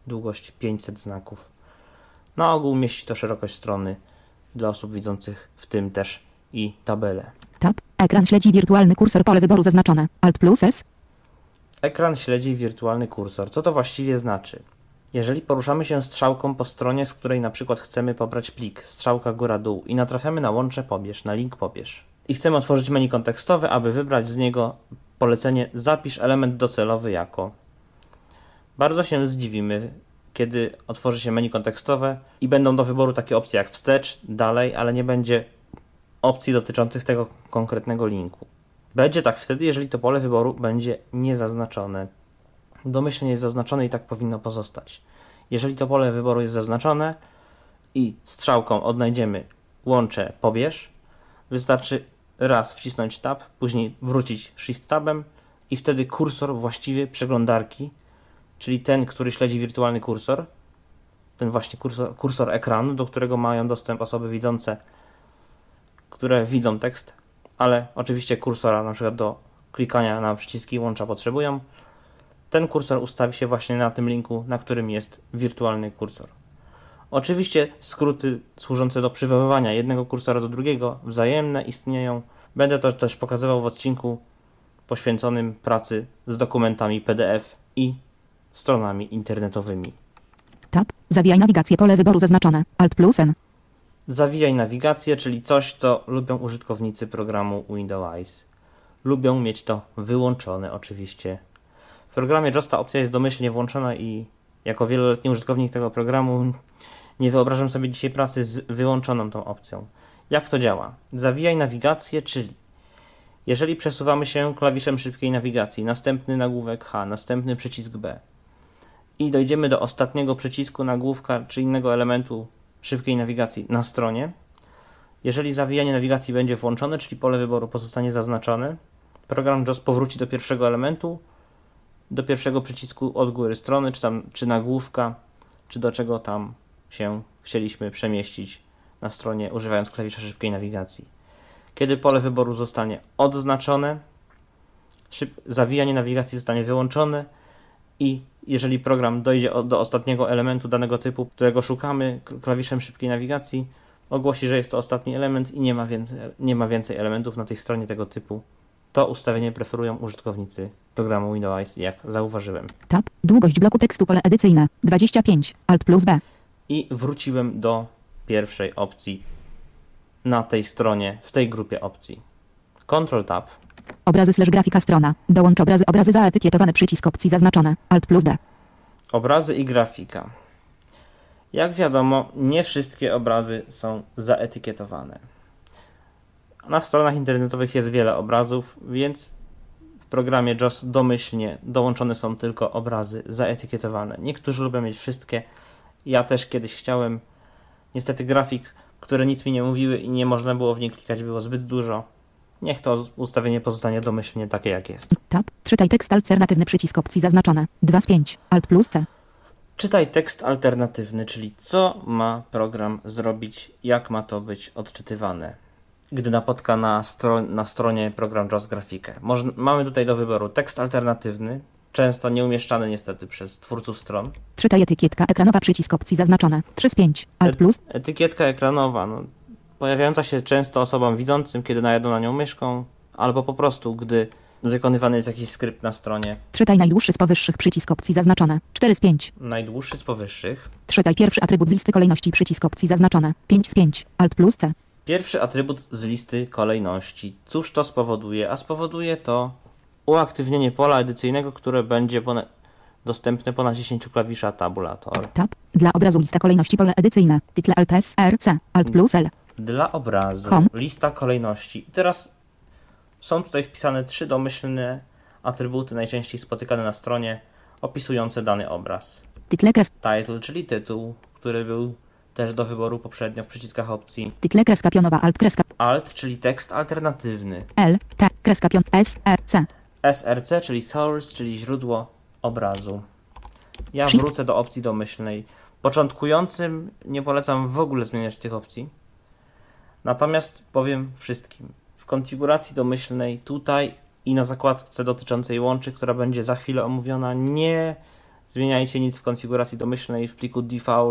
długość 500 znaków. Na ogół mieści to szerokość strony dla osób widzących, w tym też i tabelę. Tab. Ekran śledzi wirtualny kursor, pole wyboru zaznaczone. Alt plus S. Ekran śledzi wirtualny kursor. Co to właściwie znaczy? Jeżeli poruszamy się strzałką po stronie, z której na przykład chcemy pobrać plik, strzałka góra-dół i natrafiamy na łącze pobierz, na link pobierz i chcemy otworzyć menu kontekstowe, aby wybrać z niego polecenie zapisz element docelowy jako. Bardzo się zdziwimy, kiedy otworzy się menu kontekstowe i będą do wyboru takie opcje jak wstecz, dalej, ale nie będzie opcji dotyczących tego konkretnego linku. Będzie tak wtedy, jeżeli to pole wyboru będzie niezaznaczone. Domyślnie jest zaznaczone i tak powinno pozostać. Jeżeli to pole wyboru jest zaznaczone i strzałką odnajdziemy łącze pobierz, wystarczy raz wcisnąć tab, później wrócić shift tabem i wtedy kursor właściwy przeglądarki, czyli ten, który śledzi wirtualny kursor, ten właśnie kursor ekranu, do którego mają dostęp osoby widzące, które widzą tekst, ale oczywiście kursora na przykład do klikania na przyciski łącza potrzebują. Ten kursor ustawi się właśnie na tym linku, na którym jest wirtualny kursor. Oczywiście skróty służące do przywoływania jednego kursora do drugiego wzajemne istnieją. Będę to też pokazywał w odcinku poświęconym pracy z dokumentami PDF i stronami internetowymi. Tab. Zawijaj nawigację, pole wyboru zaznaczone. Alt plus N. Zawijaj nawigację, czyli coś, co lubią użytkownicy programu Windows Eyes. Lubią mieć to wyłączone oczywiście. W programie JAWS ta opcja jest domyślnie włączona i jako wieloletni użytkownik tego programu nie wyobrażam sobie dzisiaj pracy z wyłączoną tą opcją. Jak to działa? Zawijaj nawigację, czyli jeżeli przesuwamy się klawiszem szybkiej nawigacji, następny nagłówek H, następny przycisk B i dojdziemy do ostatniego przycisku nagłówka czy innego elementu szybkiej nawigacji na stronie, jeżeli zawijanie nawigacji będzie włączone, czyli pole wyboru pozostanie zaznaczone, program JAWS powróci do pierwszego elementu, do pierwszego przycisku od góry strony, czy nagłówka, czy do czego tam się chcieliśmy przemieścić na stronie, używając klawisza szybkiej nawigacji. Kiedy pole wyboru zostanie odznaczone, zawijanie nawigacji zostanie wyłączone i jeżeli program dojdzie do ostatniego elementu danego typu, którego szukamy klawiszem szybkiej nawigacji, ogłosi, że jest to ostatni element i nie ma więcej elementów na tej stronie tego typu. To ustawienie preferują użytkownicy programu Windows Eyes, jak zauważyłem. Tab. Długość bloku tekstu, pole edycyjne. 25. Alt plus B. I wróciłem do pierwszej opcji na tej stronie, w tej grupie opcji. Ctrl Tab. Obrazy / grafika strona. Dołącz obrazy. Obrazy zaetykietowane, przycisk opcji zaznaczone. Alt plus D. Obrazy i grafika. Jak wiadomo, nie wszystkie obrazy są zaetykietowane. Na stronach internetowych jest wiele obrazów, więc w programie JAWS domyślnie dołączone są tylko obrazy zaetykietowane. Niektórzy lubią mieć wszystkie. Ja też kiedyś chciałem. Niestety grafik, które nic mi nie mówiły i nie można było w nie klikać, było zbyt dużo. Niech to ustawienie pozostanie domyślnie takie jak jest. Tab. Czytaj tekst alternatywny, przycisk opcji zaznaczone. 2 z 5. Alt plus C. Czytaj tekst alternatywny, czyli co ma program zrobić, jak ma to być odczytywane, gdy napotka na stronie program JAWS grafikę. Mamy tutaj do wyboru tekst alternatywny, często nieumieszczany niestety przez twórców stron. Czytaj etykietka ekranowa, przycisk opcji zaznaczone. 3 z 5. Alt plus. Etykietka ekranowa, pojawiająca się często osobom widzącym, kiedy najadą na nią myszką, albo po prostu, gdy wykonywany jest jakiś skrypt na stronie. Czytaj najdłuższy z powyższych, przycisk opcji zaznaczone. 4 z 5. Najdłuższy z powyższych. Czytaj pierwszy atrybut z listy kolejności, przycisk opcji zaznaczone. 5 z 5. Alt plus C. Pierwszy atrybut z listy kolejności. Cóż to spowoduje? A spowoduje to uaktywnienie pola edycyjnego, które będzie dostępne po naciśnięciu klawisza tabulator. Tab. Dla obrazu lista kolejności, pole edycyjne. Tytle Alt S, R, C. Alt plus L. Dla obrazu lista kolejności. I teraz są tutaj wpisane 3 domyślne atrybuty najczęściej spotykane na stronie opisujące dany obraz. Title, czyli tytuł, który był też do wyboru poprzednio w przyciskach opcji. Tytle kreska pionowa, alt kreska. Alt, czyli tekst alternatywny. L, T, kreska pion, S, R, C. SRC, czyli source, czyli źródło obrazu. Ja wrócę do opcji domyślnej. Początkującym nie polecam w ogóle zmieniać tych opcji. Natomiast powiem wszystkim. W konfiguracji domyślnej tutaj i na zakładce dotyczącej łączy, która będzie za chwilę omówiona, nie zmieniajcie nic w konfiguracji domyślnej w pliku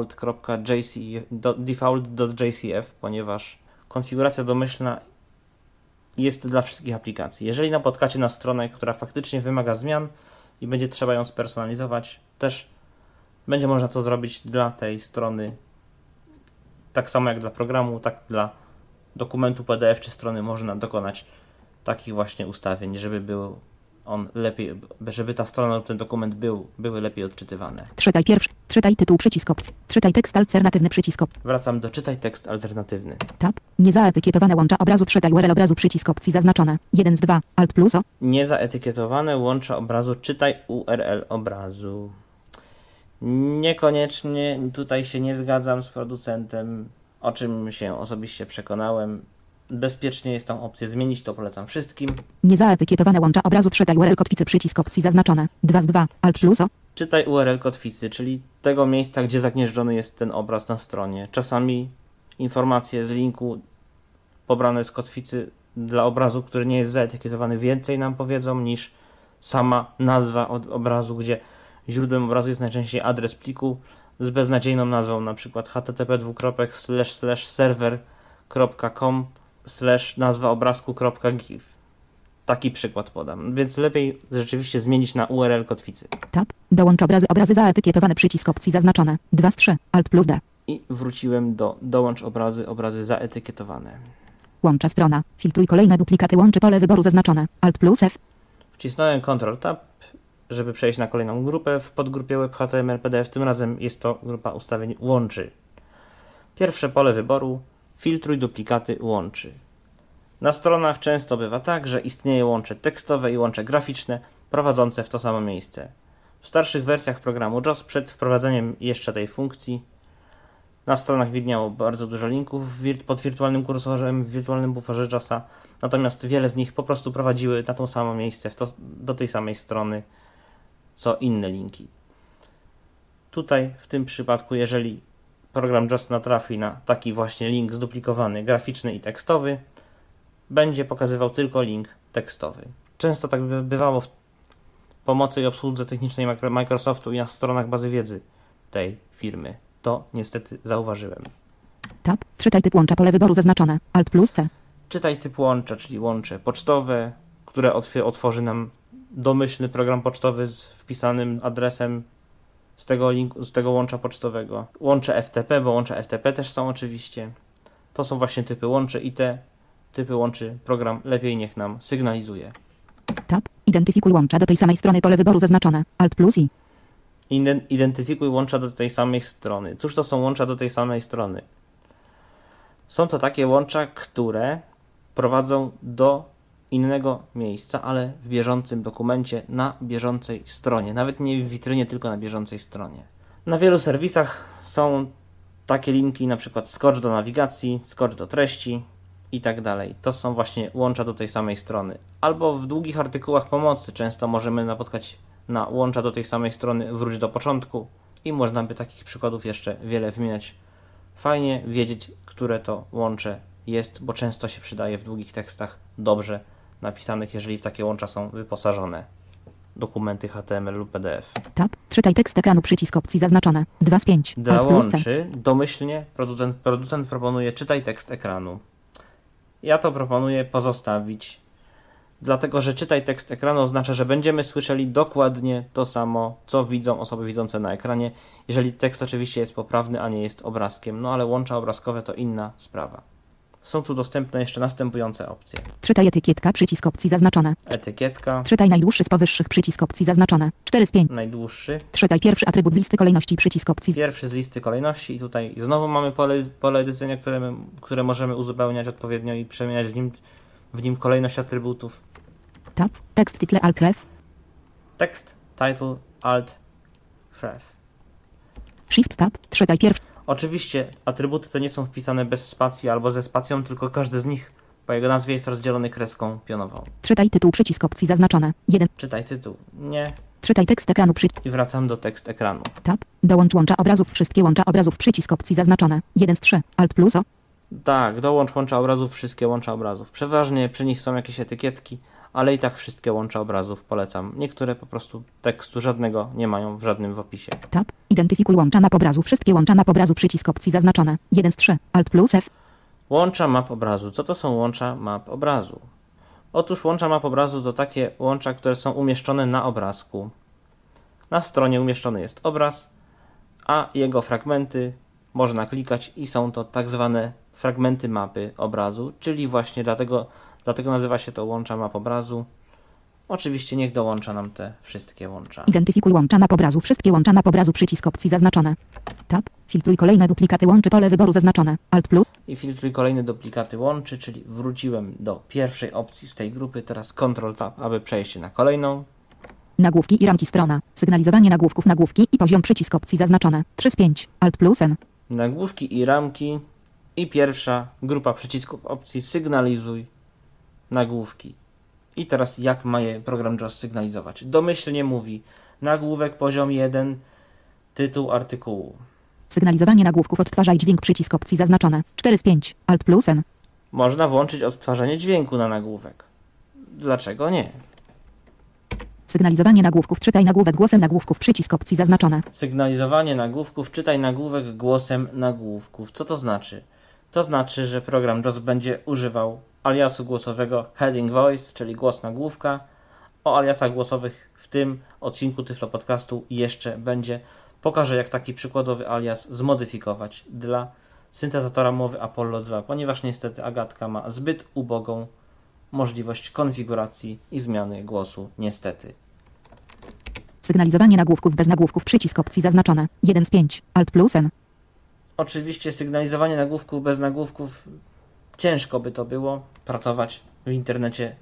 default.jcf, ponieważ konfiguracja domyślna jest dla wszystkich aplikacji. Jeżeli napotkacie na stronę, która faktycznie wymaga zmian i będzie trzeba ją spersonalizować, też będzie można to zrobić dla tej strony. Tak samo jak dla programu, tak dla dokumentu PDF czy strony można dokonać takich właśnie ustawień, żeby był on lepiej, żeby ta strona lub ten dokument były lepiej odczytywane. Czytaj tytuł, przycisk opcji. Czytaj tekst alternatywny, przycisk opcji. Wracam do czytaj tekst alternatywny. Tab. Niezaetykietowane łącza obrazu, czytaj URL obrazu, przycisk opcji zaznaczone. 1 z 2. Alt plus O. Niezaetykietowane łącza obrazu, czytaj URL obrazu. Niekoniecznie, tutaj się nie zgadzam z producentem, o czym się osobiście przekonałem. Bezpiecznie jest tą opcję zmienić, to polecam wszystkim. Niezaetykietowane łącza obrazu, czytaj URL kotwicy, przycisk opcji zaznaczone. 2 z 2. Alt plus O. Czytaj URL kotwicy, czyli tego miejsca, gdzie zagnieżdżony jest ten obraz na stronie. Czasami informacje z linku pobrane z kotwicy dla obrazu, który nie jest zaetykietowany, więcej nam powiedzą niż sama nazwa od obrazu, gdzie źródłem obrazu jest najczęściej adres pliku z beznadziejną nazwą, na przykład http://server.com/nazwa obrazku.gif. Taki przykład podam, więc lepiej rzeczywiście zmienić na URL kotwicy. Tab. Dołącz obrazy zaetykietowane, przycisk opcji zaznaczone. 2 z 3. Alt plus D. I wróciłem do dołącz obrazy zaetykietowane. Łącza strona. Filtruj kolejne duplikaty, łączy pole wyboru zaznaczone. Alt plus F. Wcisnąłem Ctrl Tab, żeby przejść na kolejną grupę w podgrupie Web HTML PDF. Tym razem jest to grupa ustawień łączy. Pierwsze pole wyboru. Filtruj duplikaty łączy. Na stronach często bywa tak, że istnieje łącze tekstowe i łącze graficzne prowadzące w to samo miejsce. W starszych wersjach programu JOS przed wprowadzeniem jeszcze tej funkcji na stronach widniało bardzo dużo linków pod wirtualnym kursorem, w wirtualnym buforze JOSa, natomiast wiele z nich po prostu prowadziły na to samo miejsce, do tej samej strony, co inne linki. Tutaj w tym przypadku, jeżeli program JOS natrafi na taki właśnie link zduplikowany, graficzny i tekstowy, będzie pokazywał tylko link tekstowy. Często tak bywało w pomocy i obsłudze technicznej Microsoftu i na stronach bazy wiedzy tej firmy. To niestety zauważyłem. Tab. Czytaj typ łącza, pole wyboru zaznaczone. Alt plus C. Czytaj typ łącza, czyli łącze pocztowe, które otworzy nam domyślny program pocztowy z wpisanym adresem z tego łącza pocztowego. Łącze FTP, bo łącze FTP też są oczywiście. To są właśnie typy łączy i te typy łączy program lepiej niech nam sygnalizuje. Tab. Identyfikuj łącza do tej samej strony, pole wyboru zaznaczone. Alt plus I. Identyfikuj łącza do tej samej strony. Cóż to są łącza do tej samej strony? Są to takie łącza, które prowadzą do innego miejsca, ale w bieżącym dokumencie na bieżącej stronie. Nawet nie w witrynie, tylko na bieżącej stronie. Na wielu serwisach są takie linki, na przykład skocz do nawigacji, skocz do treści i tak dalej. To są właśnie łącza do tej samej strony. Albo w długich artykułach pomocy często możemy napotkać na łącza do tej samej strony, wróć do początku i można by takich przykładów jeszcze wiele wymieniać. Fajnie wiedzieć, które to łącze jest, bo często się przydaje w długich tekstach dobrze napisanych, jeżeli w takie łącza są wyposażone dokumenty HTML lub PDF. Tab. Czytaj tekst ekranu, przycisk opcji zaznaczone. 2 z 5. Dla Alt plus C. łączy domyślnie producent proponuje czytaj tekst ekranu. Ja to proponuję pozostawić, dlatego że czytaj tekst ekranu oznacza, że będziemy słyszeli dokładnie to samo, co widzą osoby widzące na ekranie, jeżeli tekst oczywiście jest poprawny, a nie jest obrazkiem, no ale łącza obrazkowe to inna sprawa. Są tu dostępne jeszcze następujące opcje. Czytaj etykietka, przycisk opcji zaznaczone. Etykietka, Czytaj najdłuższy z powyższych, przycisk opcji zaznaczone. 4 z 5. najdłuższy, Czytaj pierwszy atrybut z listy kolejności, przycisk opcji. pierwszy z listy kolejności i tutaj znowu mamy pole edycyjne, które możemy uzupełniać odpowiednio i przemieniać w nim kolejność atrybutów. Tab. Tekst, title, alt, ref. Tekst, title, alt, ref. Shift, tab. Czytaj pierwszy. Oczywiście atrybuty te nie są wpisane bez spacji albo ze spacją, tylko każdy z nich po jego nazwie jest rozdzielony kreską pionową. Czytaj tytuł, przycisk opcji zaznaczone. 1. Czytaj tytuł. Nie. Czytaj tekst ekranu, I wracam do tekst ekranu. Tab. Dołącz łącza obrazów, wszystkie łącza obrazów, przycisk opcji zaznaczone. 1 z 3. Alt plus O. Tak, dołącz łącza obrazów, wszystkie łącza obrazów. Przeważnie przy nich są jakieś etykietki, ale i tak wszystkie łącza obrazów polecam. Niektóre po prostu tekstu żadnego nie mają w żadnym w opisie. Tab. Identyfikuj łącza map obrazu. Wszystkie łącza map obrazu. Przycisk opcji zaznaczone. 1 z 3. Alt plus F. Łącza map obrazu. Co to są łącza map obrazu? Otóż łącza map obrazu to takie łącza, które są umieszczone na obrazku. Na stronie umieszczony jest obraz, a jego fragmenty można klikać i są to tak zwane fragmenty mapy obrazu, czyli właśnie dlatego nazywa się to łącza map obrazu. Oczywiście niech dołącza nam te wszystkie łącza. Identyfikuj łącza map obrazu. Wszystkie łącza map obrazu. Przycisk opcji zaznaczone. Tab. Filtruj kolejne duplikaty łączy. Pole wyboru zaznaczone. Alt plus. I filtruj kolejne duplikaty łączy, czyli wróciłem do pierwszej opcji z tej grupy. Teraz Ctrl Tab, aby przejść się na kolejną. Nagłówki i ramki strona. Sygnalizowanie nagłówków, nagłówki i poziom. Przycisk opcji zaznaczone. 3 z 5. Alt plus N. Nagłówki i ramki. I pierwsza grupa przycisków opcji sygnalizuj nagłówki. I teraz jak ma je program JAWS sygnalizować? Domyślnie mówi nagłówek poziom 1, tytuł artykułu. Sygnalizowanie nagłówków. Odtwarzaj dźwięk. Przycisk opcji zaznaczone. 4 z 5. Alt plus N. Można włączyć odtwarzanie dźwięku na nagłówek. Dlaczego nie? Sygnalizowanie nagłówków. Czytaj nagłówek głosem nagłówków. Przycisk opcji zaznaczone. Sygnalizowanie nagłówków. Czytaj nagłówek głosem nagłówków. Co to znaczy? To znaczy, że program JAWS będzie używał aliasu głosowego heading voice, czyli głos nagłówka. O aliasach głosowych w tym odcinku Tyflo Podcastu jeszcze będzie. Pokażę, jak taki przykładowy alias zmodyfikować dla syntezatora mowy Apollo 2, ponieważ niestety Agatka ma zbyt ubogą możliwość konfiguracji i zmiany głosu, niestety. Sygnalizowanie nagłówków bez nagłówków. Przycisk opcji zaznaczone. 1 z 5. Alt plus N. Oczywiście sygnalizowanie nagłówków bez nagłówków, ciężko by to było pracować w internecie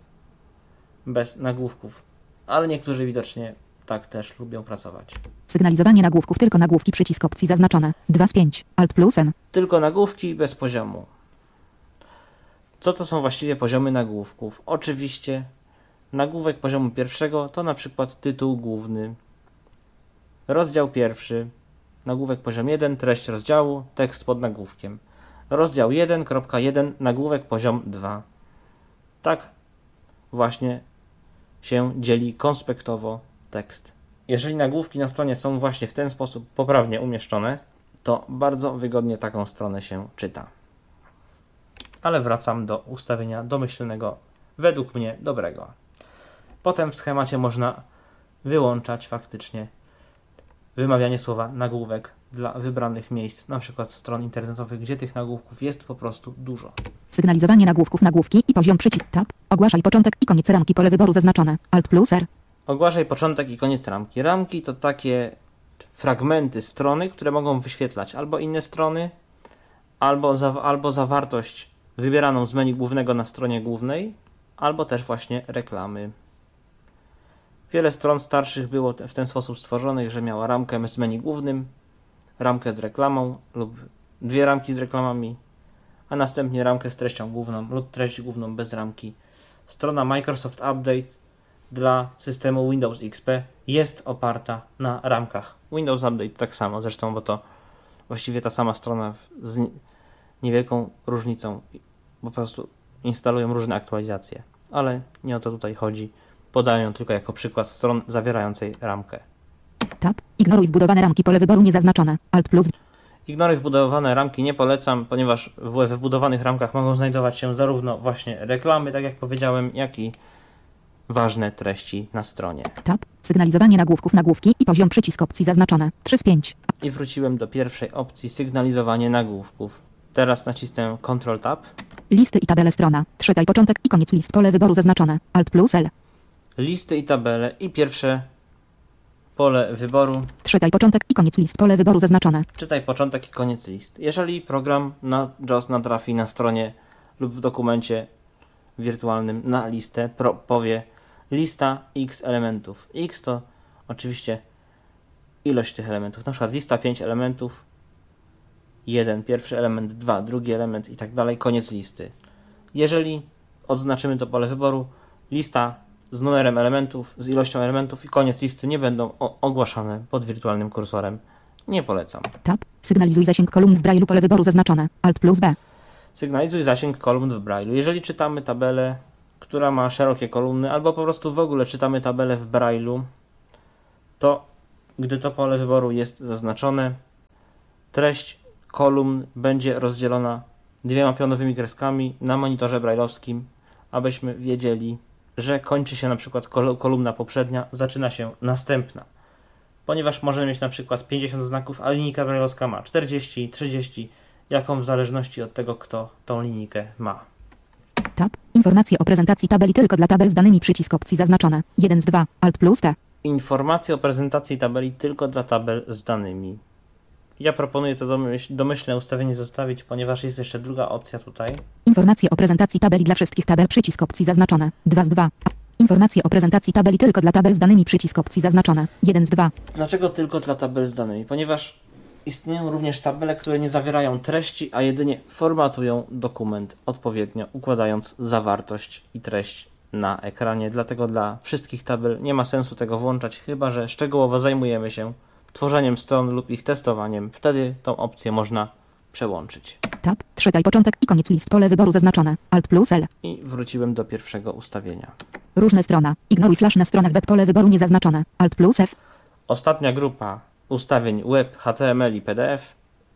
bez nagłówków, ale niektórzy widocznie tak też lubią pracować. Sygnalizowanie nagłówków. Tylko nagłówki. Przycisk opcji zaznaczone. 2 z 5. Alt plus N. Tylko nagłówki bez poziomu. Co to są właściwie poziomy nagłówków? Oczywiście nagłówek poziomu pierwszego to na przykład tytuł główny. Rozdział pierwszy. Nagłówek poziom 1, treść rozdziału, tekst pod nagłówkiem. Rozdział 1.1, nagłówek poziom 2. Tak właśnie się dzieli konspektowo tekst. Jeżeli nagłówki na stronie są właśnie w ten sposób poprawnie umieszczone, to bardzo wygodnie taką stronę się czyta. Ale wracam do ustawienia domyślnego, według mnie dobrego. Potem w schemacie można wyłączać faktycznie wymawianie słowa nagłówek dla wybranych miejsc, na przykład stron internetowych, gdzie tych nagłówków jest po prostu dużo. Sygnalizowanie nagłówków. Nagłówki i poziom. Przycisk tab. Ogłaszaj początek i koniec ramki. Pole wyboru zaznaczone. Alt plus R. Ogłaszaj początek i koniec ramki. Ramki to takie fragmenty strony, które mogą wyświetlać albo inne strony, albo zawartość wybieraną z menu głównego na stronie głównej, albo też właśnie reklamy. Wiele stron starszych było w ten sposób stworzonych, że miała ramkę z menu głównym, ramkę z reklamą lub dwie ramki z reklamami, a następnie ramkę z treścią główną lub treść główną bez ramki. Strona Microsoft Update dla systemu Windows XP jest oparta na ramkach. Windows Update tak samo zresztą, bo to właściwie ta sama strona z niewielką różnicą, po prostu instalują różne aktualizacje, ale nie o to tutaj chodzi. Podaję ją tylko jako przykład stron zawierającej ramkę. Tab. Ignoruj wbudowane ramki. Pole wyboru niezaznaczone. Alt plus. Ignoruj wbudowane ramki nie polecam, ponieważ we wbudowanych ramkach mogą znajdować się zarówno właśnie reklamy, tak jak powiedziałem, jak i ważne treści na stronie. Tab. Sygnalizowanie nagłówków. Nagłówki i poziom. Przycisk opcji zaznaczone. 3 z 5. I wróciłem do pierwszej opcji sygnalizowanie nagłówków. Teraz nacisnę Ctrl Tab. Listy i tabele strona. Czytaj początek i koniec list. Pole wyboru zaznaczone. Alt plus L. Listy i tabele i pierwsze pole wyboru. Czytaj początek i koniec list. Pole wyboru zaznaczone. Czytaj początek i koniec list. Jeżeli program JAWS natrafi na stronie lub w dokumencie wirtualnym na listę, powie lista x elementów. X to oczywiście ilość tych elementów. Na przykład lista 5 elementów. 1, pierwszy element, 2, drugi element i tak dalej. Koniec listy. Jeżeli odznaczymy to pole wyboru, lista z numerem elementów, z ilością elementów i koniec listy nie będą ogłaszane pod wirtualnym kursorem. Nie polecam. Tab. Sygnalizuj zasięg kolumn w Braille'u. Pole wyboru zaznaczone. Alt plus B. Sygnalizuj zasięg kolumn w Braille'u. Jeżeli czytamy tabelę która ma szerokie kolumny, albo po prostu w ogóle czytamy tabelę w Braille'u, to gdy to pole wyboru jest zaznaczone, treść kolumn będzie rozdzielona 2 pionowymi kreskami na monitorze braille'owskim, abyśmy wiedzieli, że kończy się na przykład kolumna poprzednia, zaczyna się następna. Ponieważ możemy mieć na przykład 50 znaków, a linijka braille'owska ma 40, 30, jaką w zależności od tego, kto tą linijkę ma. Tab. Informacje o prezentacji tabeli tylko dla tabel z danymi. Przycisk opcji zaznaczone. 1 z 2. Alt plus T. Informacje o prezentacji tabeli tylko dla tabel z danymi. Ja proponuję to domyślne ustawienie zostawić, ponieważ jest jeszcze druga opcja tutaj. Informacje o prezentacji tabeli dla wszystkich tabel. Przycisk opcji zaznaczone. 2 z 2. Informacje o prezentacji tabeli tylko dla tabel z danymi. Przycisk opcji zaznaczone. 1 z 2. Dlaczego tylko dla tabel z danymi? Ponieważ istnieją również tabele, które nie zawierają treści, a jedynie formatują dokument odpowiednio, układając zawartość i treść na ekranie. Dlatego dla wszystkich tabel nie ma sensu tego włączać, chyba że szczegółowo zajmujemy się tworzeniem stron lub ich testowaniem. Wtedy tą opcję można przełączyć. Tab. Czytaj początek i koniec list. Pole wyboru zaznaczone. Alt plus L. I wróciłem do pierwszego ustawienia. Różne strona. Ignoruj flash na stronach web. Pole wyboru niezaznaczone. Alt plus F. Ostatnia grupa ustawień web, HTML i PDF.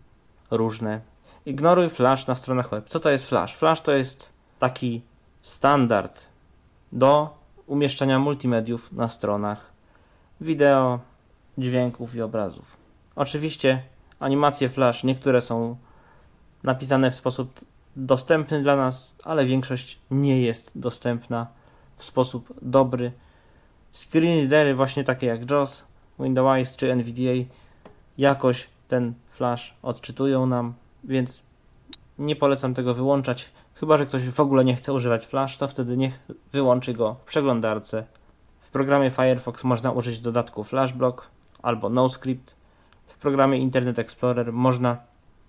Różne. Ignoruj flash na stronach web. Co to jest flash? Flash to jest taki standard do umieszczania multimediów na stronach. Wideo, dźwięków i obrazów. Oczywiście animacje flash, niektóre są napisane w sposób dostępny dla nas, ale większość nie jest dostępna w sposób dobry. Screen readery właśnie takie jak JAWS, Windows czy NVDA jakoś ten flash odczytują nam, więc nie polecam tego wyłączać. Chyba że ktoś w ogóle nie chce używać flash, to wtedy niech wyłączy go w przeglądarce. W programie Firefox można użyć dodatku FlashBlock albo NoScript. W programie Internet Explorer można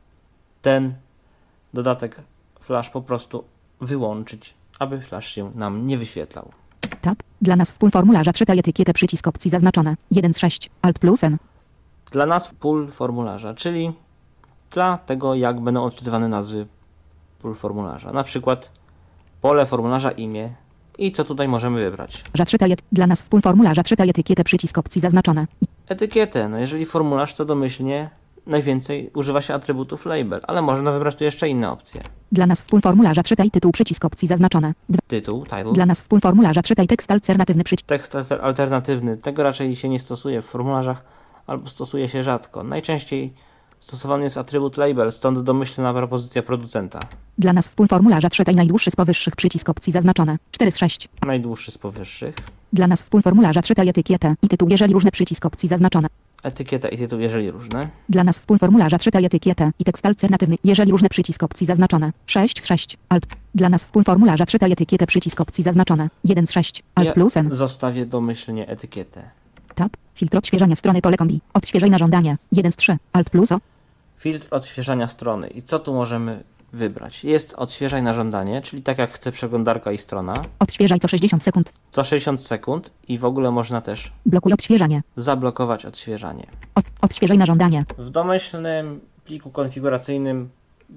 ten dodatek flash po prostu wyłączyć, aby flash się nam nie wyświetlał. Tab. Dla nas w pól formularza czytaj etykietę. Przycisk opcji zaznaczone. 1 z 6. Alt plus N. Dla nas pól formularza, czyli dla tego, jak będą odczytywane nazwy pól formularza. Na przykład pole formularza imię i co tutaj możemy wybrać. Dla nas w pól formularza czytaj etykietę. Przycisk opcji zaznaczone. Etykietę. No jeżeli formularz, to domyślnie najwięcej używa się atrybutów label, ale można wybrać tu jeszcze inne opcje. Dla nas w pól formularza czytaj tytuł. Przycisk opcji zaznaczone. Tytuł, title. Dla nas w pól formularza czytaj tekst alternatywny. Tekst alternatywny. Tego raczej się nie stosuje w formularzach albo stosuje się rzadko. Najczęściej stosowany jest atrybut label, stąd domyślna propozycja producenta. Dla nas w pól formularza czytaj najdłuższy z powyższych. Przycisk opcji zaznaczone. 4 z 6. Najdłuższy z powyższych. Dla nas w pól formularza czytaj etykietę i tytuł, jeżeli różne. Przycisk opcji zaznaczone. Etykieta i tytuł, jeżeli różne. Dla nas w pól formularza czytaj etykietę i tekst alternatywny, jeżeli różne. Przycisk opcji zaznaczone. 6 z 6. Alt. Dla nas w pól formularza czytaj etykietę. Przycisk opcji zaznaczone. 1 z 6. Alt plus N. Zostawię domyślnie etykietę. Tab. Filtr odświeżania strony. Pole kombi. Odświeżaj na żądanie. 1 z 3. Alt plus O. Filtr odświeżania strony. I co tu możemy wybrać? Jest odświeżaj na żądanie, czyli tak jak chce przeglądarka i strona. Odświeżaj co 60 sekund. Co 60 sekund i w ogóle można też Blokuj odświeżanie. zablokować odświeżanie. Odświeżaj na żądanie. W domyślnym pliku konfiguracyjnym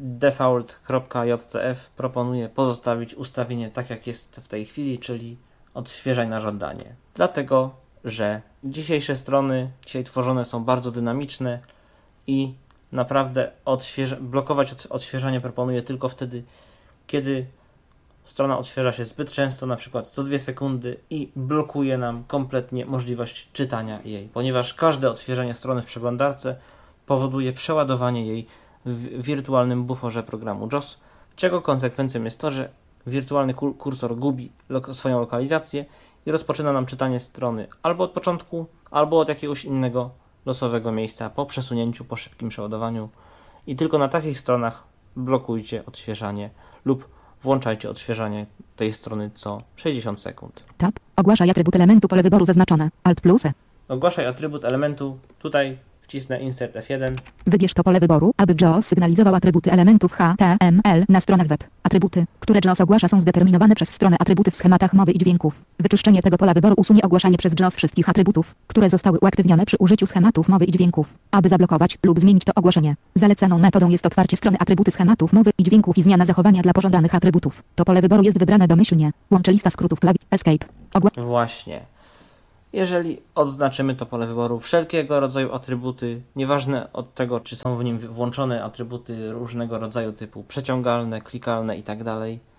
default.jcf proponuję pozostawić ustawienie tak jak jest w tej chwili, czyli odświeżaj na żądanie. Dlatego, że dzisiejsze strony dzisiaj tworzone są bardzo dynamiczne i naprawdę blokować odświeżanie proponuję tylko wtedy, kiedy strona odświeża się zbyt często, na przykład co 2 sekundy i blokuje nam kompletnie możliwość czytania jej, ponieważ każde odświeżanie strony w przeglądarce powoduje przeładowanie jej w wirtualnym buforze programu JAWS, czego konsekwencją jest to, że wirtualny kursor gubi swoją lokalizację i rozpoczyna nam czytanie strony albo od początku, albo od jakiegoś innego losowego miejsca po przesunięciu, po szybkim przeładowaniu i tylko na takich stronach blokujcie odświeżanie lub włączajcie odświeżanie tej strony co 60 sekund. Tab. Ogłaszaj atrybut elementu. Pole wyboru zaznaczone. Alt plus E. Ogłaszaj atrybut elementu. Tutaj w wcisnę Insert F1. Wybierz to pole wyboru, aby JAWS sygnalizował atrybuty elementów HTML na stronach web. Atrybuty, które JAWS ogłasza, są zdeterminowane przez stronę atrybuty w schematach mowy i dźwięków. Wyczyszczenie tego pola wyboru usunie ogłaszanie przez JAWS wszystkich atrybutów, które zostały uaktywnione przy użyciu schematów mowy i dźwięków. Aby zablokować lub zmienić to ogłoszenie, zalecaną metodą jest otwarcie strony atrybuty schematów mowy i dźwięków i zmiana zachowania dla pożądanych atrybutów. To pole wyboru jest wybrane domyślnie. Łączę lista skrótów klawisz Escape. Właśnie. Jeżeli odznaczymy to pole wyboru, wszelkiego rodzaju atrybuty, nieważne od tego, czy są w nim włączone atrybuty różnego rodzaju typu przeciągalne, klikalne itd.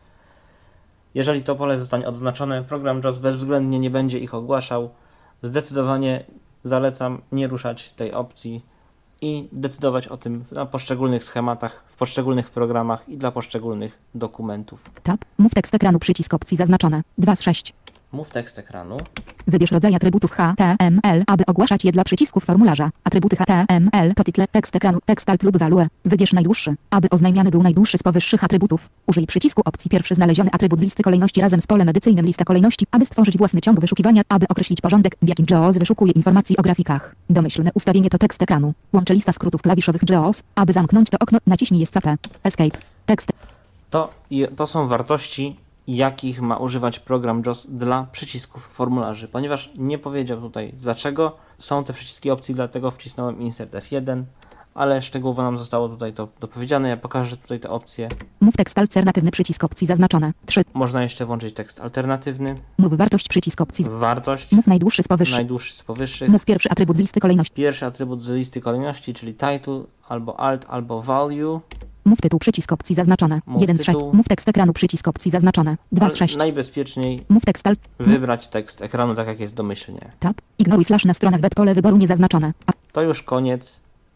Jeżeli to pole zostanie odznaczone, program JAWS bezwzględnie nie będzie ich ogłaszał. Zdecydowanie zalecam nie ruszać tej opcji i decydować o tym na poszczególnych schematach, w poszczególnych programach i dla poszczególnych dokumentów. Tab. Mów tekst ekranu, przycisk opcji zaznaczone. 2 z 6. Mów tekst ekranu. Wybierz rodzaj atrybutów HTML, aby ogłaszać je dla przycisków formularza. Atrybuty HTML to tytle, tekst ekranu, tekst alt lub value. Wybierz najdłuższy. Aby oznajmiany był najdłuższy z powyższych atrybutów, użyj przycisku opcji pierwszy znaleziony atrybut z listy kolejności razem z polem edycyjnym lista kolejności, aby stworzyć własny ciąg wyszukiwania, aby określić porządek, w jakim JAWS wyszukuje informacji o grafikach. Domyślne ustawienie to tekst ekranu. Łączę lista skrótów klawiszowych JAWS. Aby zamknąć to okno, naciśnij Escape. Escape. Tekst. To są wartości, jakich ma używać program JAWS dla przycisków formularzy. Ponieważ nie powiedział tutaj dlaczego są te przyciski opcji, dlatego wcisnąłem Insert F1, ale szczegółowo nam zostało tutaj to dopowiedziane. Ja pokażę tutaj te opcje. Mów tekst alternatywny, przycisk opcji zaznaczone. 3. Można jeszcze włączyć tekst alternatywny. Mów wartość, przycisk opcji. Wartość. Mów najdłuższy z powyższych. Najdłuższy z powyższych. Mów pierwszy atrybut z listy kolejności. Pierwszy atrybut z listy kolejności, czyli title, albo alt, albo value. Mów tytuł, przycisk opcji zaznaczone. Mów 1 z 6. tytuł. Mów tekst ekranu, przycisk opcji zaznaczone. 2 z 6. Najbezpieczniej Mów tekst alt. wybrać tekst ekranu tak jak jest domyślnie. Tab. Ignoruj flash na stronach web, pole wyboru niezaznaczone. To już koniec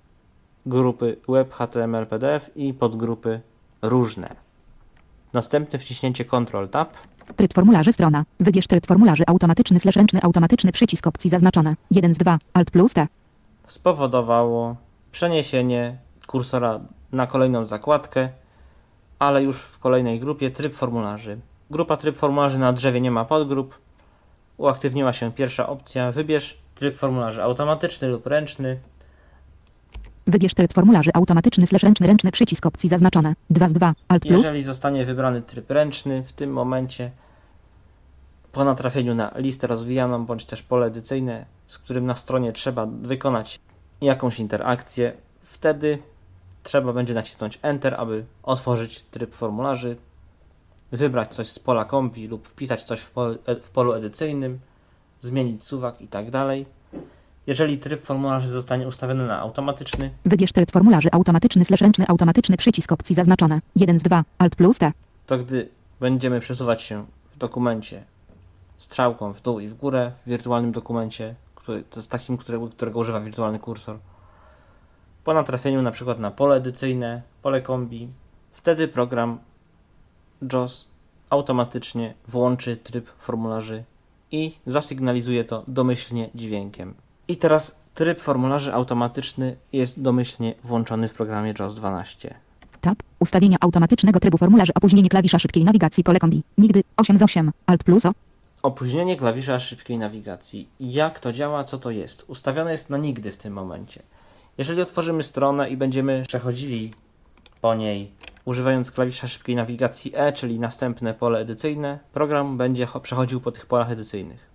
grupy Web, HTML, PDF i podgrupy różne. Następne wciśnięcie Ctrl Tab. Tryb formularzy strona. Wybierz tryb formularzy automatyczny / ręczny automatyczny przycisk opcji zaznaczone. 1 z 2. Alt plus T. Spowodowało przeniesienie kursora na kolejną zakładkę, ale już w kolejnej grupie tryb formularzy. Grupa tryb formularzy na drzewie nie ma podgrup. Uaktywniła się pierwsza opcja. Wybierz tryb formularzy automatyczny lub ręczny. Wybierz tryb formularzy automatyczny / ręczny przycisk opcji zaznaczone. 2 z 2. Alt plus. Jeżeli zostanie wybrany tryb ręczny, w tym momencie po natrafieniu na listę rozwijaną bądź też pole edycyjne, z którym na stronie trzeba wykonać jakąś interakcję, wtedy trzeba będzie nacisnąć Enter, aby otworzyć tryb formularzy, wybrać coś z pola kompi lub wpisać coś w polu edycyjnym, zmienić suwak i tak dalej. Jeżeli tryb formularzy zostanie ustawiony na automatyczny, wybierz tryb formularzy automatyczny / ręczny automatyczny przycisk opcji zaznaczone. 1 z 2. Alt plus T. to gdy będziemy przesuwać się w dokumencie strzałką w dół i w górę, w wirtualnym dokumencie, w takim, którego używa wirtualny kursor, po natrafieniu na przykład na pole edycyjne, pole kombi, wtedy program JAWS automatycznie włączy tryb formularzy i zasygnalizuje to domyślnie dźwiękiem. I teraz tryb formularzy automatyczny jest domyślnie włączony w programie JAWS 12. Tab. Ustawienia automatycznego trybu formularzy. Opóźnienie klawisza szybkiej nawigacji. Pole kombi. Nigdy. 8 z 8. Alt plus O. Opóźnienie klawisza szybkiej nawigacji. Jak to działa? Co to jest? Ustawione jest na nigdy w tym momencie. Jeżeli otworzymy stronę i będziemy przechodzili po niej używając klawisza szybkiej nawigacji E, czyli następne pole edycyjne, program będzie przechodził po tych polach edycyjnych.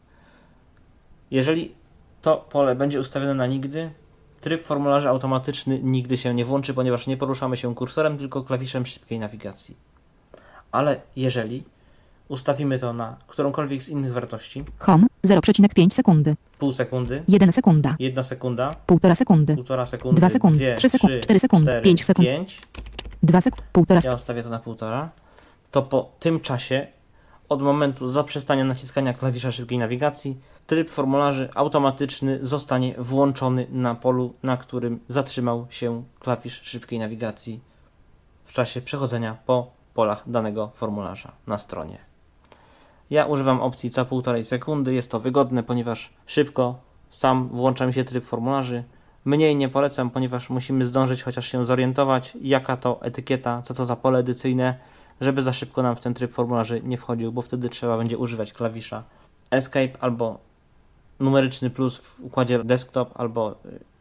Jeżeli to pole będzie ustawione na nigdy, tryb formularzy automatyczny nigdy się nie włączy, ponieważ nie poruszamy się kursorem, tylko klawiszem szybkiej nawigacji. Ale jeżeli ustawimy to na którąkolwiek z innych wartości, Home 0,5 sekundy. pół sekundy, 1 sekunda. 1 sekunda, 1,5 sekundy. 1,5 sekundy, 2 sekundy. 2, 3 sekundy. 4 sekundy. 5 sekund. 5, 2 sekundy. 1,5. ja ustawię to na 1,5, to po tym czasie, od momentu zaprzestania naciskania klawisza szybkiej nawigacji, tryb formularzy automatyczny zostanie włączony na polu, na którym zatrzymał się klawisz szybkiej nawigacji w czasie przechodzenia po polach danego formularza na stronie. Ja używam opcji co 1,5 sekundy, jest to wygodne, ponieważ szybko sam włącza mi się tryb formularzy. Mniej nie polecam, ponieważ musimy zdążyć chociaż się zorientować, jaka to etykieta, co to za pole edycyjne, żeby za szybko nam w ten tryb formularzy nie wchodził, bo wtedy trzeba będzie używać klawisza Escape albo numeryczny plus w układzie desktop, albo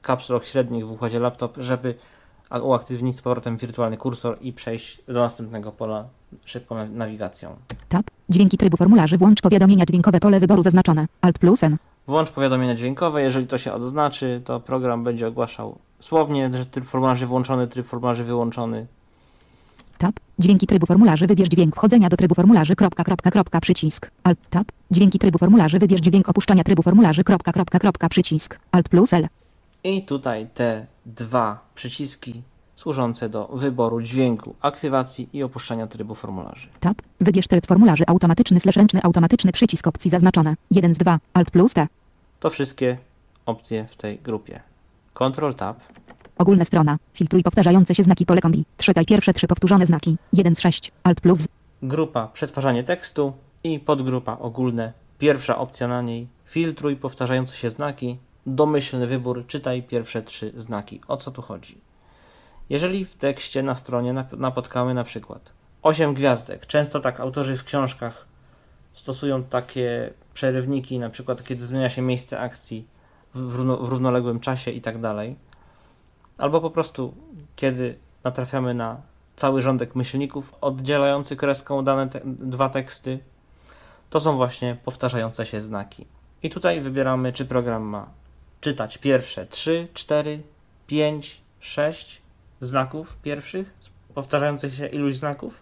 caps lock średnik w układzie laptop, żeby uaktywnić z powrotem wirtualny kursor i przejść do następnego pola szybką nawigacją. Tab. Dźwięki trybu formularzy. Włącz powiadomienia dźwiękowe. Pole wyboru zaznaczone. Alt plus N. Włącz powiadomienia dźwiękowe. Jeżeli to się odznaczy, to program będzie ogłaszał słownie, że tryb formularzy włączony, tryb formularzy wyłączony. Tab. Dźwięki trybu formularzy. Wybierz dźwięk wchodzenia do trybu formularzy. Przycisk. Alt. Tab. Dźwięki trybu formularzy. Wybierz dźwięk opuszczania trybu formularzy. Przycisk. Alt plus L. I tutaj te dwa przyciski służące do wyboru dźwięku, aktywacji i opuszczania trybu formularzy. Tab. Wybierz tryb formularzy automatyczny / ręczny automatyczny przycisk opcji zaznaczone. 1 z 2. Alt plus T. To wszystkie opcje w tej grupie. Ctrl Tab. Ogólna strona. Filtruj powtarzające się znaki pole kombi. Czytaj pierwsze 3 powtórzone znaki. 1 z 6. Alt plus. Grupa przetwarzanie tekstu i podgrupa ogólne. Pierwsza opcja na niej. Filtruj powtarzające się znaki. Domyślny wybór. Czytaj pierwsze 3 znaki. O co tu chodzi? Jeżeli w tekście na stronie napotkamy na przykład 8 gwiazdek, często tak autorzy w książkach stosują takie przerywniki, na przykład kiedy zmienia się miejsce akcji w równoległym czasie i tak dalej, albo po prostu kiedy natrafiamy na cały rządek myślników oddzielający kreską dane dwa teksty, to są właśnie powtarzające się znaki. I tutaj wybieramy, czy program ma czytać pierwsze 3, 4, 5, 6 znaków pierwszych, powtarzających się iluś znaków,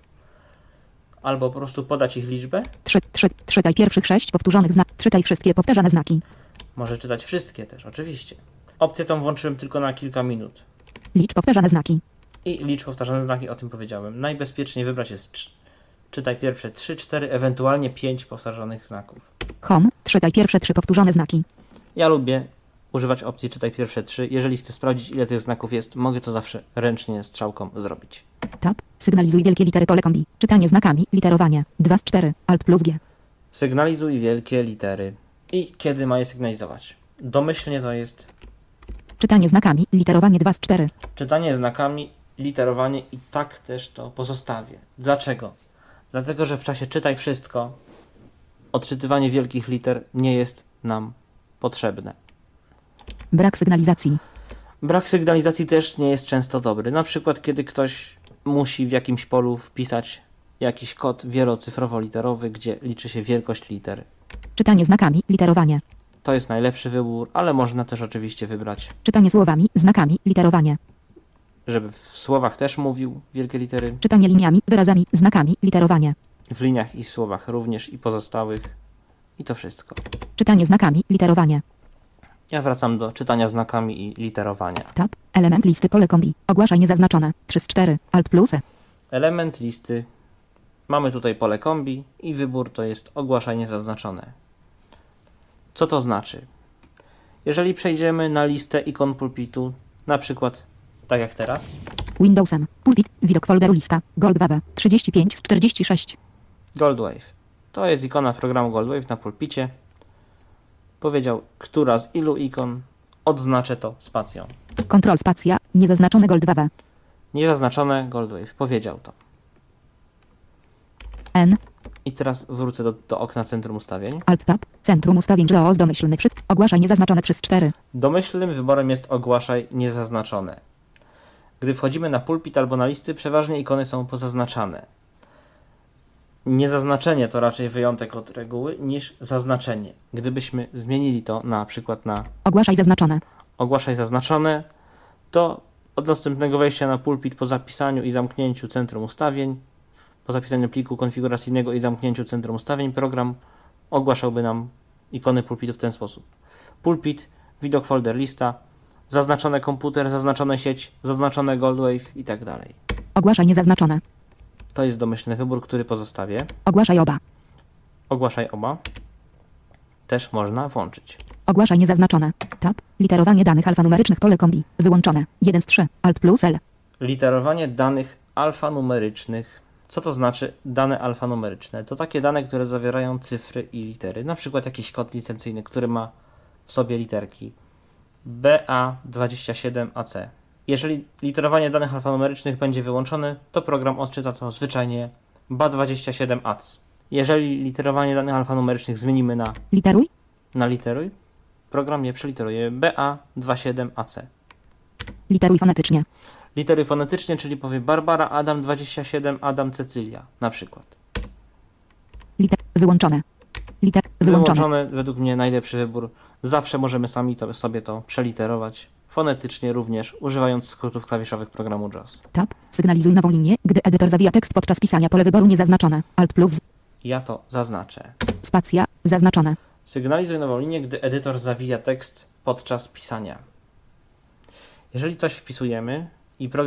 albo po prostu podać ich liczbę. Czytaj pierwszych 6 powtórzonych znaków. Czytaj wszystkie powtarzane znaki. Może czytać wszystkie też, oczywiście. Opcję tą włączyłem tylko na kilka minut. Licz powtarzane znaki. I licz powtarzane znaki, o tym powiedziałem. Najbezpieczniej wybrać jest czytaj pierwsze 3, 4, ewentualnie 5 powtarzanych znaków. Home. Czytaj pierwsze 3 powtórzone znaki. Ja lubię używać opcji czytaj pierwsze 3. Jeżeli chcę sprawdzić, ile tych znaków jest, mogę to zawsze ręcznie strzałką zrobić. Tab. Sygnalizuj wielkie litery pole kombi. Czytanie znakami. Literowanie. 2 z 4. Alt plus G. Sygnalizuj wielkie litery. I kiedy ma je sygnalizować? Domyślnie to jest Czytanie znakami. Literowanie 2 z 4. czytanie znakami, literowanie i tak też to pozostawię. Dlaczego? Dlatego, że w czasie czytaj wszystko odczytywanie wielkich liter nie jest nam potrzebne. Brak sygnalizacji. Brak sygnalizacji też nie jest często dobry. Na przykład, kiedy ktoś musi w jakimś polu wpisać jakiś kod wielocyfrowo-literowy, gdzie liczy się wielkość liter. Czytanie znakami. Literowanie. To jest najlepszy wybór, ale można też oczywiście wybrać, Czytanie słowami. Znakami. Literowanie. żeby w słowach też mówił wielkie litery, Czytanie liniami. Wyrazami. Znakami. Literowanie. w liniach i w słowach również i pozostałych. I to wszystko. Czytanie znakami. Literowanie. Ja wracam do czytania znakami i literowania. Tab. Element listy pole kombi. Ogłaszaj niezaznaczone. 3 z 4. Alt plus E. Element listy. Mamy tutaj pole kombi i wybór to jest ogłaszaj niezaznaczone. Co to znaczy? Jeżeli przejdziemy na listę ikon pulpitu, na przykład tak jak teraz, Windowsem. Pulpit. Widok folderu lista. Goldwave. 35 z 46. Goldwave. To jest ikona programu Goldwave na pulpicie. Powiedział, która z ilu ikon, odznaczę to spacją. Kontrol spacja. Niezaznaczone Goldwave. Niezaznaczone Goldwave. Powiedział to. N. I teraz wrócę do okna centrum ustawień. Alt tab. Centrum ustawień JAWS domyślny przycisk. Ogłaszaj niezaznaczone 3 z 4. Domyślnym wyborem jest ogłaszaj niezaznaczone. Gdy wchodzimy na pulpit albo na listy, przeważnie ikony są pozaznaczane. Niezaznaczenie to raczej wyjątek od reguły niż zaznaczenie. Gdybyśmy zmienili to na przykład na Ogłaszaj zaznaczone. ogłaszaj zaznaczone, to od następnego wejścia na pulpit po zapisaniu i zamknięciu centrum ustawień, po zapisaniu pliku konfiguracyjnego i zamknięciu centrum ustawień, program ogłaszałby nam ikony pulpitu w ten sposób. Pulpit, widok folder lista, zaznaczone komputer, zaznaczone sieć, zaznaczone Goldwave i tak dalej. Ogłaszaj niezaznaczone. To jest domyślny wybór, który pozostawię. Ogłaszaj oba. Ogłaszaj oba. Też można włączyć. Ogłaszaj niezaznaczone. Tab. Literowanie danych alfanumerycznych pole kombi. Wyłączone. 1 z 3. Alt plus L. Literowanie danych alfanumerycznych. Co to znaczy dane alfanumeryczne? To takie dane, które zawierają cyfry i litery. Na przykład jakiś kod licencyjny, który ma w sobie literki BA27AC. Jeżeli literowanie danych alfanumerycznych będzie wyłączone, to program odczyta to zwyczajnie BA27AC. Jeżeli literowanie danych alfanumerycznych zmienimy Literuj. na literuj, program je przeliteruje BA27AC. Literuj fonetycznie. Litery fonetycznie, czyli powie Barbara, Adam 27, Adam, Cecylia. Na przykład. Wyłączone. Wyłączone. Wyłączone, według mnie najlepszy wybór. Zawsze możemy sami sobie to przeliterować. Fonetycznie również, używając skrótów klawiszowych programu JAWS. Tab. Sygnalizuj nową linię, gdy edytor zawija tekst podczas pisania. Pole wyboru niezaznaczone. Alt plus. Ja to zaznaczę. Spacja. Zaznaczone. Sygnalizuj nową linię, gdy edytor zawija tekst podczas pisania. Jeżeli coś wpisujemy i program